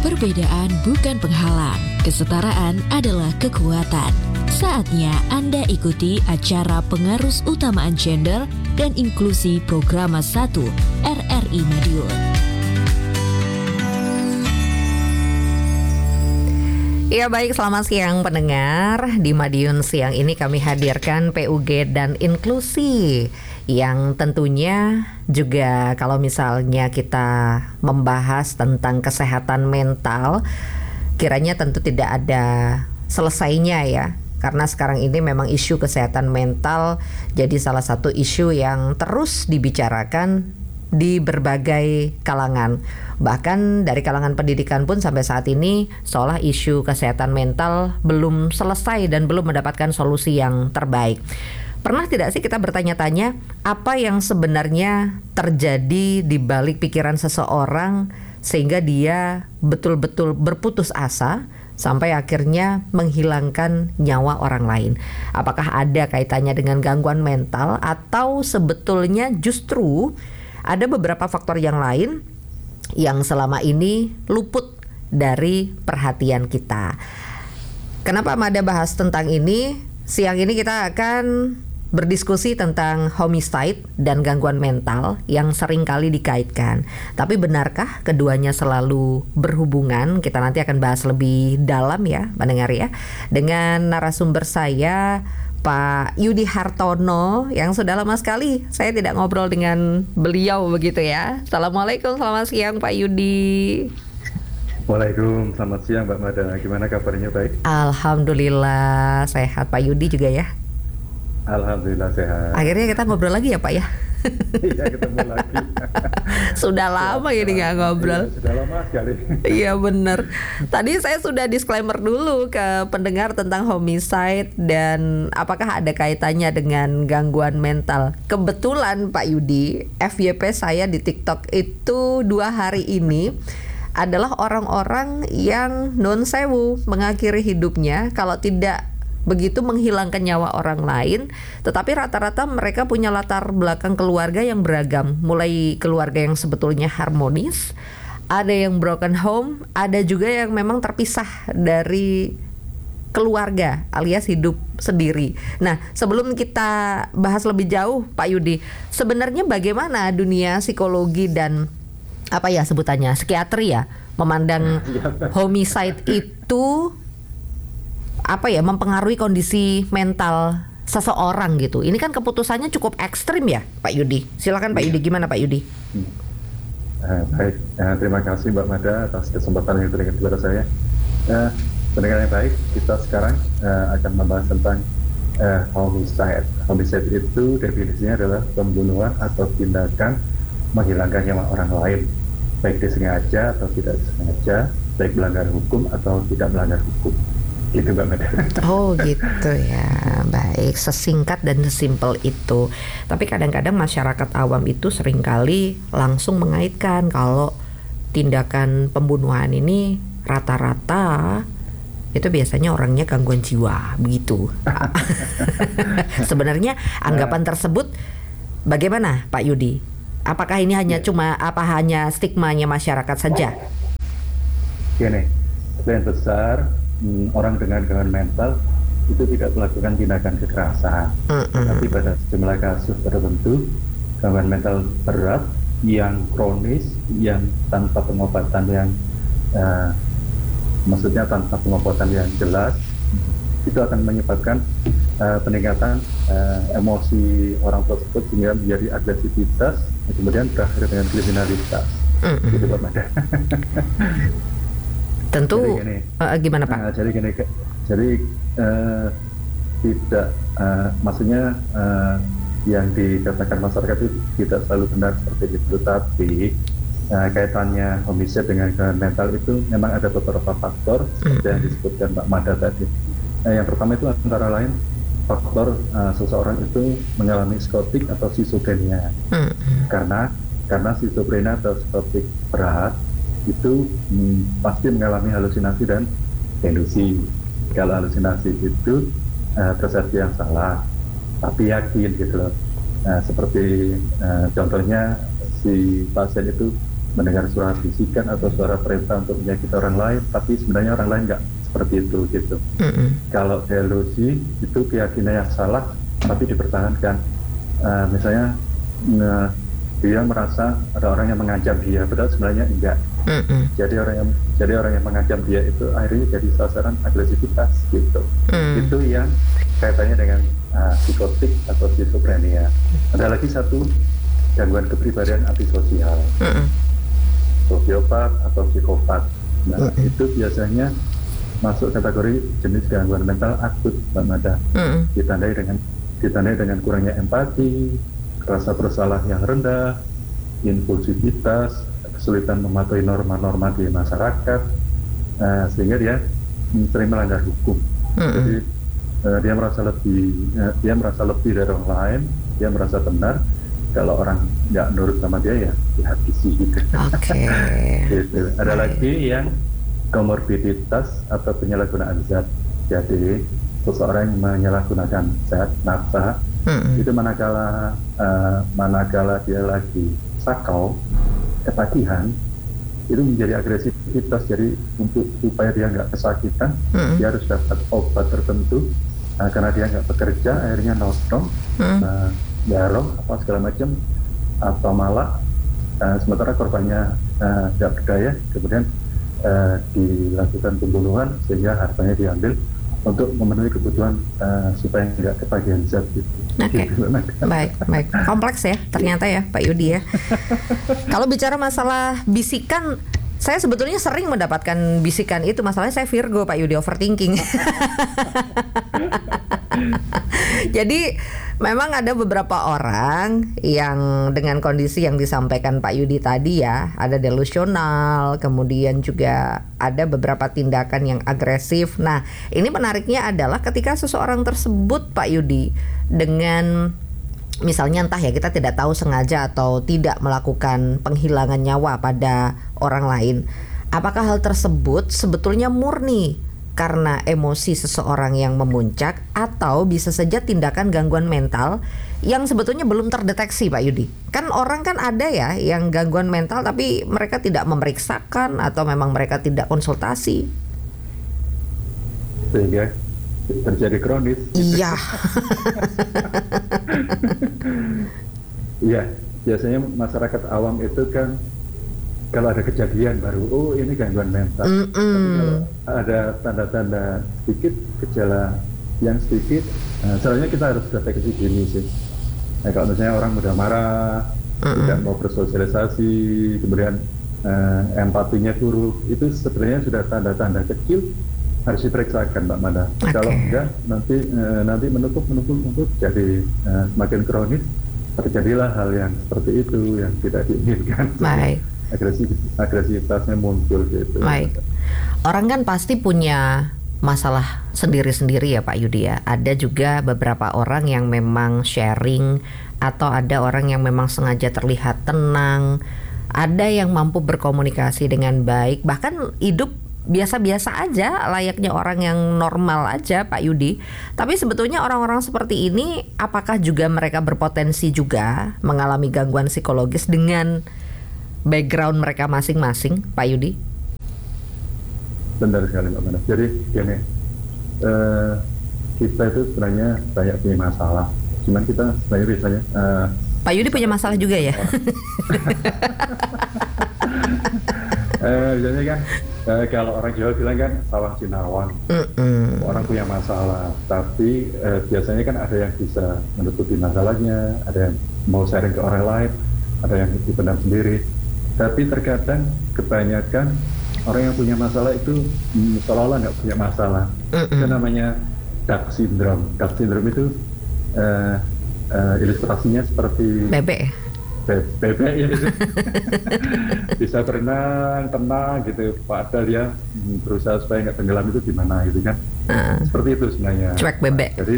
Perbedaan bukan penghalang, kesetaraan adalah kekuatan. Saatnya Anda ikuti acara Pengarus Utamaan Gender dan Inklusi Programa 1 RRI Madiun. Ya baik, selamat siang pendengar. Di Madiun siang ini kami hadirkan PUG dan inklusi yang tentunya juga kalau misalnya kita membahas tentang kesehatan mental, kiranya tentu tidak ada selesainya ya. Karena sekarang ini memang isu kesehatan mental jadi salah satu isu yang terus dibicarakan di berbagai kalangan. Bahkan dari kalangan pendidikan pun sampai saat ini seolah isu kesehatan mental belum selesai dan belum mendapatkan solusi yang terbaik. Pernah tidak sih kita bertanya-tanya apa yang sebenarnya terjadi di balik pikiran seseorang sehingga dia betul-betul berputus asa sampai akhirnya menghilangkan nyawa orang lain? Apakah ada kaitannya dengan gangguan mental atau sebetulnya justru ada beberapa faktor yang lain yang selama ini luput dari perhatian kita? Kenapa Mada bahas tentang ini? Siang ini kita akan berdiskusi tentang homicide dan gangguan mental yang sering kali dikaitkan. Tapi benarkah keduanya selalu berhubungan? Kita nanti akan bahas lebih dalam ya, mendengar ya, dengan narasumber saya, Pak Yudi Hartono, yang sudah lama sekali saya tidak ngobrol dengan beliau begitu ya. Assalamualaikum, selamat siang Pak Yudi. Waalaikumsalam, selamat siang Mbak Mada. Gimana kabarnya, baik? Alhamdulillah sehat. Pak Yudi juga ya? Alhamdulillah sehat. Akhirnya kita ngobrol lagi ya Pak ya? Iya, ketemu lagi. Sudah lama ini nggak ngobrol. Iya, sudah lama sekali. Iya benar. Tadi saya sudah disclaimer dulu ke pendengar tentang homicide dan apakah ada kaitannya dengan gangguan mental. Kebetulan Pak Yudi, FYP saya di TikTok itu 2 hari ini adalah orang-orang yang non sewu mengakhiri hidupnya kalau tidak begitu menghilangkan nyawa orang lain, tetapi rata-rata mereka punya latar belakang keluarga yang beragam, mulai keluarga yang sebetulnya harmonis, ada yang broken home, ada juga yang memang terpisah dari keluarga alias hidup sendiri. Nah, sebelum kita bahas lebih jauh Pak Yudi, sebenarnya bagaimana dunia psikologi dan apa ya sebutannya, psikiatri ya, memandang homicide itu apa ya, mempengaruhi kondisi mental seseorang gitu. Ini kan keputusannya cukup ekstrim ya Pak Yudi. Silakan Pak Yudi, gimana Pak Yudi? Baik, terima kasih Mbak Mada atas kesempatan yang diberikan kepada saya. Pendengar yang baik, kita sekarang akan membahas tentang homicide. Homicide itu definisinya adalah pembunuhan atau tindakan menghilangkan nyawa orang lain, baik disengaja atau tidak disengaja, baik melanggar hukum atau tidak melanggar hukum. Itu Mbak Mada. Oh gitu ya, baik, sesingkat dan sesimpel itu. Tapi kadang-kadang masyarakat awam itu seringkali langsung mengaitkan kalau tindakan pembunuhan ini rata-rata itu biasanya orangnya gangguan jiwa, begitu. Sebenarnya anggapan tersebut bagaimana Pak Yudi? Apakah ini hanya hanya stigmanya masyarakat saja? Gini, yang besar orang dengan gangguan mental itu tidak melakukan tindakan kekerasan, tapi pada sejumlah kasus tertentu gangguan mental berat yang kronis, yang tanpa pengobatan yang maksudnya tanpa pengobatan yang jelas, itu akan menyebabkan peningkatan emosi orang tersebut sehingga menjadi agresivitas, kemudian berakhir dengan kriminalitas. Gitu Pak Mada. Tentu jadi gimana Pak? Jadi tidak maksudnya yang dikatakan masyarakat itu tidak selalu benar seperti itu, tapi kaitannya homicide dengan gangguan mental itu memang ada beberapa faktor seperti yang disebutkan Mbak Mada tadi. Yang pertama itu antara lain faktor seseorang itu mengalami psikotik atau schizophrenia. Karena schizophrenia atau psikotik berat itu pasti mengalami halusinasi dan delusi. Kalau halusinasi itu persepsi yang salah, tapi yakin gitu loh. Seperti contohnya si pasien itu mendengar suara bisikan atau suara perintah untuk menyakiti orang lain, tapi sebenarnya orang lain nggak seperti itu gitu. Kalau delusi itu keyakinan yang salah tapi dipertahankan. Misalnya dia merasa ada orang yang mengancam dia, padahal sebenarnya enggak. Jadi orang yang mengancam dia itu akhirnya jadi sasaran agresivitas gitu. Itu yang kaitannya dengan psikotik atau skizofrenia. Ada lagi satu gangguan kepribadian antisosial, sosiopat atau psikopat. Nah, itu biasanya masuk kategori jenis gangguan mental akut, Mbak Mada. Ditandai dengan kurangnya empati, rasa bersalah yang rendah, impulsivitas, kesulitan mematuhi norma-norma di masyarakat, sehingga dia sering melanggar hukum. Jadi dia merasa lebih dari orang lain, dia merasa benar. Kalau orang nggak nurut sama dia ya dihabisi gitu. Gitu. Ada lagi yang komorbiditas atau penyalahgunaan zat. Jadi seseorang yang menyalahgunakan zat nafsa itu manakala dia lagi sakau, ketagihan, itu menjadi agresivitas. Jadi supaya dia nggak kesakitan, dia harus dapat obat tertentu. Karena dia nggak bekerja, akhirnya nodong, garong apa segala macam, atau malah sementara korbannya nggak berdaya, kemudian dilakukan pembunuhan sehingga hartanya diambil untuk memenuhi kebutuhan supaya nggak ketagihan zat gitu. Oke. Baik. Kompleks ya ternyata ya Pak Yudi ya. Kalau bicara masalah bisikan, saya sebetulnya sering mendapatkan bisikan itu. Masalahnya saya Virgo, Pak Yudi, overthinking. Jadi memang ada beberapa orang yang dengan kondisi yang disampaikan Pak Yudi tadi ya, ada delusional, kemudian juga ada beberapa tindakan yang agresif. Nah, ini menariknya adalah ketika seseorang tersebut, Pak Yudi, dengan misalnya entah ya, kita tidak tahu sengaja atau tidak melakukan penghilangan nyawa pada orang lain, apakah hal tersebut sebetulnya murni karena emosi seseorang yang memuncak, atau bisa saja tindakan gangguan mental yang sebetulnya belum terdeteksi, Pak Yudi? Kan orang kan ada ya yang gangguan mental tapi mereka tidak memeriksakan atau memang mereka tidak konsultasi, sehingga terjadi kronis. Iya. Iya, biasanya masyarakat awam itu kan kalau ada kejadian baru, oh ini gangguan mental. Tapi kalau ada tanda-tanda sedikit, gejala yang sedikit, sebenarnya kita harus deteksi gini sih. Nah, kalau misalnya orang mudah marah, tidak mau bersosialisasi, kemudian empatinya buruk, itu sebenarnya sudah tanda-tanda kecil, harus diperiksakan, Mbak Mada. Kalau enggak, nanti menumpuk jadi semakin kronis, terjadilah hal yang seperti itu yang tidak diinginkan. Baik. Agresivitasnya muncul gitu. Baik. Orang kan pasti punya masalah sendiri-sendiri ya Pak Yudi ya. Ada juga beberapa orang yang memang sharing, atau ada orang yang memang sengaja terlihat tenang, ada yang mampu berkomunikasi dengan baik, bahkan hidup biasa-biasa aja, layaknya orang yang normal aja Pak Yudi. Tapi sebetulnya orang-orang seperti ini, apakah juga mereka berpotensi juga mengalami gangguan psikologis dengan background mereka masing-masing, Pak Yudi? Benar sekali Mbak Mana. Jadi gini, kita itu sebenarnya banyak punya masalah. Cuman kita sebenarnya biasanya Pak Yudi punya masalah juga ya? Biasanya kan kalau orang Jawa bilang kan sawang sinawang. Orang punya masalah, tapi biasanya kan ada yang bisa menutupi masalahnya, ada yang mau sharing ke orang lain, ada yang dipendam sendiri. Tapi terkadang kebanyakan orang yang punya masalah itu seolah-olah nggak punya masalah. Itu namanya dark syndrome. Dark syndrome itu ilustrasinya seperti bebek ya gitu. Bisa berenang tenang gitu, padahal dia berusaha supaya nggak tenggelam, itu gimana gitu kan. Seperti itu sebenarnya, cuek bebek. Jadi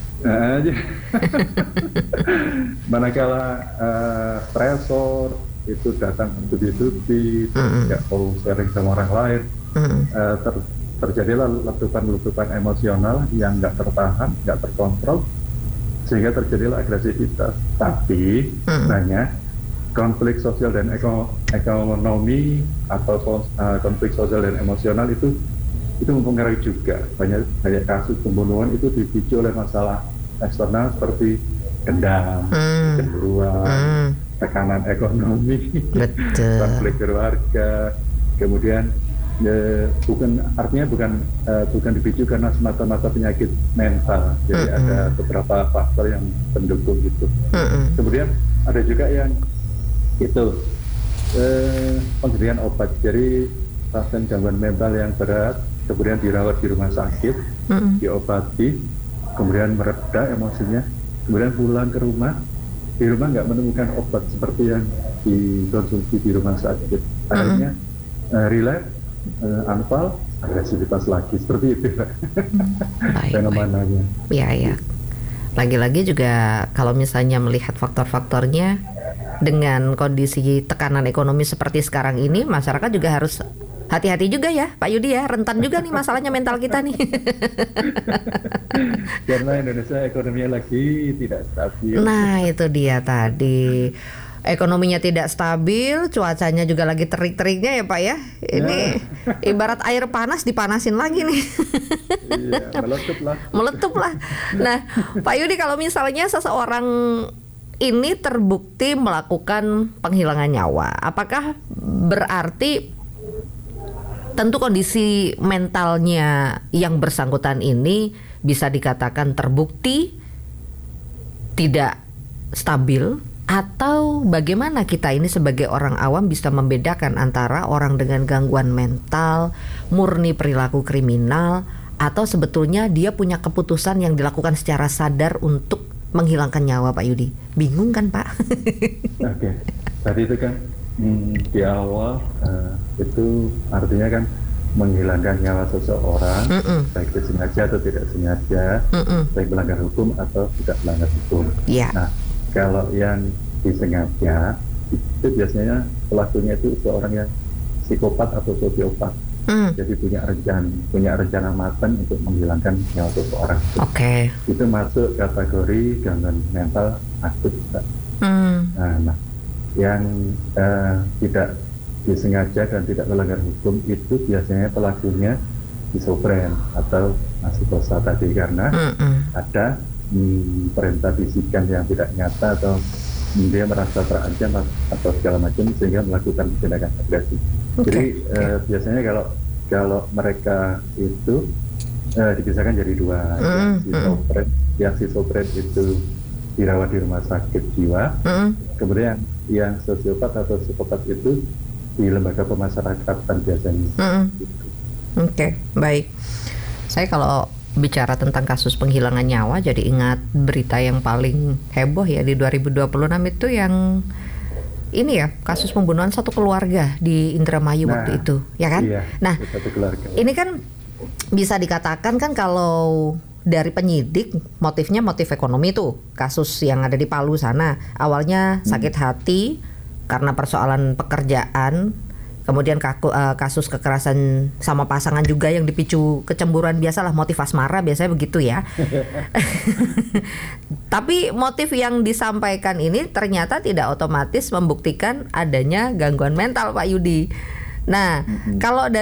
manakala stresor itu datang bertubi-tubi, nggak mau sharing sama orang lain, terjadilah letupan-letupan emosional yang nggak tertahan, nggak terkontrol, sehingga terjadilah agresivitas. Tapi sebenarnya konflik sosial dan ekonomi atau konflik sosial dan emosional itu mempengaruhi juga. Banyak kasus pembunuhan itu dipicu oleh masalah eksternal seperti dendam, cemburuan, tekanan ekonomi, konflik keluarga, kemudian bukan dipicu karena semata-mata penyakit mental. Jadi ada beberapa faktor yang mendukung itu. Kemudian ada juga yang itu pemberian obat. Jadi pasien gangguan mental yang berat kemudian dirawat di rumah sakit, diobati, kemudian mereda emosinya, kemudian pulang ke rumah, di rumah nggak menemukan obat seperti yang dikonsumsi di rumah sakit. Akhirnya relapse, anfal, agresivitas lagi, seperti itu fenomenanya. Ya. Lagi-lagi juga kalau misalnya melihat faktor-faktornya dengan kondisi tekanan ekonomi seperti sekarang ini, masyarakat juga harus hati-hati juga ya Pak Yudi ya, rentan juga nih masalahnya mental kita nih. Karena Indonesia ekonominya lagi tidak stabil. Nah itu dia tadi, ekonominya tidak stabil, cuacanya juga lagi terik-teriknya ya Pak ya. Ini ibarat air panas dipanasin lagi nih. Iya, meletup lah. Nah Pak Yudi, kalau misalnya seseorang ini terbukti melakukan penghilangan nyawa, apakah berarti tentu kondisi mentalnya yang bersangkutan ini bisa dikatakan terbukti tidak stabil, atau bagaimana kita ini sebagai orang awam bisa membedakan antara orang dengan gangguan mental, murni perilaku kriminal, atau sebetulnya dia punya keputusan yang dilakukan secara sadar untuk menghilangkan nyawa, Pak Yudi? Bingung kan Pak? Oke, tadi itu kan di awal itu artinya kan menghilangkan nyawa seseorang, baik disengaja atau tidak sengaja, baik melanggar hukum atau tidak melanggar hukum. Nah, kalau yang disengaja itu biasanya pelakunya itu seorang yang psikopat atau sosiopat. Jadi punya rencana matang untuk menghilangkan nyawa seseorang. Itu masuk kategori gangguan mental akut. Nah, yang tidak disengaja dan tidak melanggar hukum itu biasanya pelakunya schizofren atau psikosa tadi, karena ada perintah bisikan yang tidak nyata atau dia merasa terancam atau segala macam sehingga melakukan tindakan agresi. Jadi biasanya kalau mereka itu dipisahkan jadi dua. Yang schizofren itu dirawat di rumah sakit jiwa, kemudian yang sosiopat atau psikopat itu di lembaga pemasyarakatan biasanya. Baik. Saya kalau bicara tentang kasus penghilangan nyawa jadi ingat berita yang paling heboh ya di 2026 itu yang ini ya, kasus pembunuhan satu keluarga di Indramayu waktu itu, ya kan? Iya, nah, satu keluarga. Ini kan bisa dikatakan kan kalau dari penyidik motifnya motif ekonomi tuh, kasus yang ada di Palu sana. Awalnya sakit hati karena persoalan pekerjaan, kemudian kasus kekerasan sama pasangan juga yang dipicu kecemburuan, biasalah motif asmara biasanya begitu ya. Tapi motif yang disampaikan ini ternyata tidak otomatis membuktikan adanya gangguan mental, Pak Yudi. Nah, kalau